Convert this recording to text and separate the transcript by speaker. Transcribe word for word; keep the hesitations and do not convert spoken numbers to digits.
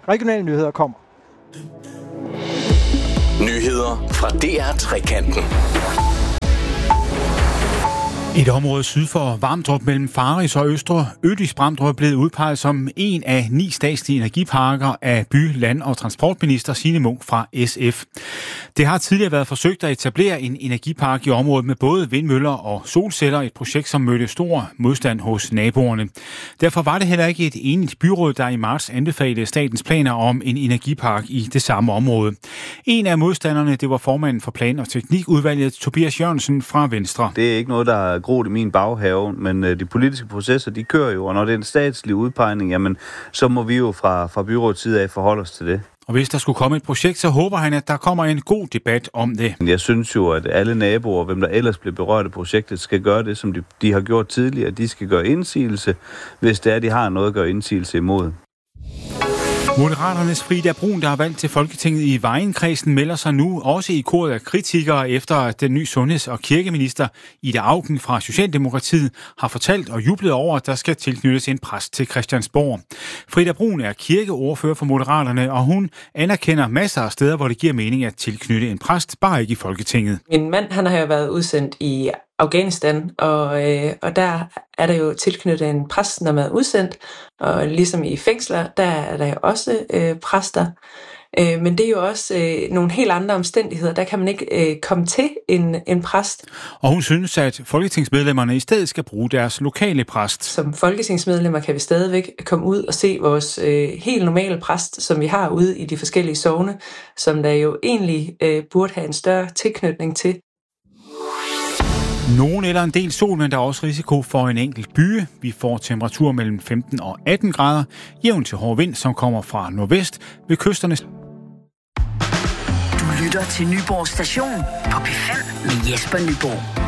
Speaker 1: Regionale nyheder kommer.
Speaker 2: Nyheder fra D R Trekanten.
Speaker 3: Et område syd for Vamdrup mellem Faris og Østre Ødis-Bramdrup er blevet udpeget som en af ni statslige energiparker af by-, land- og transportminister Signe Munk fra S F. Det har tidligere været forsøgt at etablere en energipark i området med både vindmøller og solceller, et projekt, som mødte stor modstand hos naboerne. Derfor var det heller ikke et enigt byråd, der i marts anbefalede statens planer om en energipark i det samme område. En af modstanderne, det var formanden for Plan- og Teknikudvalget, Tobias Jørgensen fra Venstre.
Speaker 4: Det er ikke noget, der er groet i min baghave, men de politiske processer, de kører jo, og når det er en statslig udpegning, jamen, så må vi jo fra, fra byrådets side af forholde os til det.
Speaker 3: Og hvis der skulle komme et projekt, så håber han, at der kommer en god debat om det.
Speaker 4: Jeg synes jo, at alle naboer, hvem der ellers bliver berørt af projektet, skal gøre det, som de, de har gjort tidligere. De skal gøre indsigelse, hvis det er, de har noget at gøre indsigelse imod.
Speaker 3: Moderaternes Frida Brun, der er valgt til Folketinget i Vejenkredsen, melder sig nu også i koret af kritikere, efter at den nye sundheds- og kirkeminister Ida Auken fra Socialdemokratiet har fortalt og jublet over, at der skal tilknyttes en præst til Christiansborg. Frida Brun er kirkeordfører for Moderaterne, og hun anerkender masser af steder, hvor det giver mening at tilknytte en præst, bare ikke i Folketinget.
Speaker 5: Min mand, han har jo været udsendt i Afghanistan, og, øh, og der er der jo tilknyttet en præst, når man er udsendt, og ligesom i fængsler, der er der jo også øh, præster. Øh, men det er jo også øh, nogle helt andre omstændigheder. Der kan man ikke øh, komme til en, en præst.
Speaker 3: Og hun synes, at folketingsmedlemmerne i stedet skal bruge deres lokale præst.
Speaker 5: Som folketingsmedlemmer kan vi stadigvæk komme ud og se vores øh, helt normale præst, som vi har ude i de forskellige sogne, som der jo egentlig øh, burde have en større tilknytning til.
Speaker 3: Nogen eller en del sol, men der er også risiko for en enkelt byge. Vi får temperatur mellem femten og atten grader. Jævn til hård vind, som kommer fra nordvest ved kysterne.
Speaker 6: Du lytter til Nyborg Station på P fem med Jesper Nyborg.